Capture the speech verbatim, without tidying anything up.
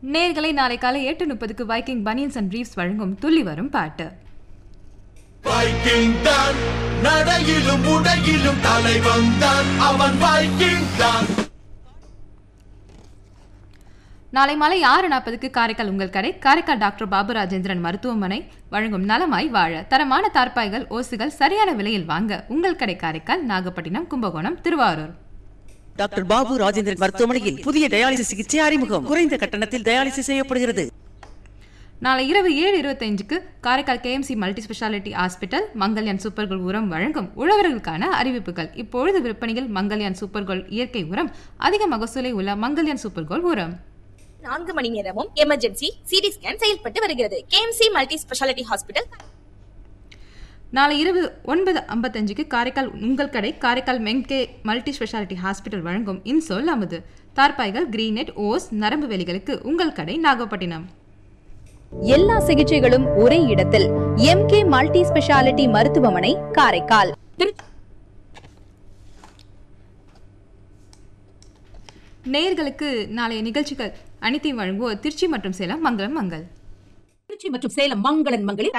நேர்களை நாளை காலை எட்டு முப்பதுக்கு வைக்கிங் பனியன்ஸ் அண்ட் பிரீஃப்ஸ் வழங்கும் துள்ளி வரும் பாட்டு. வைக்கிங் தான் நடையிலும் உடையிலும் தலைவன் தான் அவன் வைக்கிங் தான். நாளை மாலை ஆறு நாற்பதுக்கு காரைக்கால் உங்கள் கடை காரைக்கால் டாக்டர் பாபு ராஜேந்திரன் மருத்துவமனை வழங்கும் நலமாய் வாழ தரமான தார்பாய்கள் ஓசுகள் சரியான விலையில் வாங்க உங்கள் கடை காரைக்கால் நாகப்பட்டினம் கும்பகோணம் திருவாரூர். டாக்டர் பாபு ராஜேந்திரன் மருத்துவமனையில் புதிய டயாலிசிஸ் சிகிச்சை அறிமுகம். குறைந்த கட்டணத்தில் டயாலிசிஸ் செய்யப்படுகிறது. நாளை இரவு ஏழு இருபத்தைந்துக்கு Karaikal KMC multi speciality hospital Mangalyaan super gold உரம் வழங்கும் உழவர்களுக்கான அறிவிப்புகள். இப்பொழுது விற்பனையில் மங்கல்யான் சூப்பர் கோல்ட் இயற்கை உரம் அதிக மகசூலை உள்ள மங்கல்யான் சூப்பர் கோல்ட் உரம். நான்கு மணி நேரமும் எமர்ஜென்சி சிடி ஸ்கேன் செயல்பட்டு வருகிறது. KMC multi speciality hospital. நாளை இரவு ஒன்பது ஐம்பத்தஞ்சுக்கு காரைக்கால் உங்கள் கடை காரைக்கால் மெங்கே மல்டி ஸ்பெஷாலிட்டி ஹாஸ்பிட்டல் வழங்கும் இன்சோல் அமுது தார்பாய்கள் கிரீனெட் ஓஸ் நரம்பு வேலிகளுக்கு உங்கள் கடை நாகப்பட்டினம். எல்லா சிகிச்சைகளும் ஒரே இடத்தில் எம்கே மல்டி ஸ்பெஷாலிட்டி மருத்துவமனை காரைக்கால். நேயர்களுக்கு நாளைய நிகழ்ச்சிகள் அனைத்தையும் வழங்குவோர் திருச்சி மற்றும் சேலம் மங்களம் மங்கள். திருச்சி மற்றும் சேலம் மங்களன் மங்களில்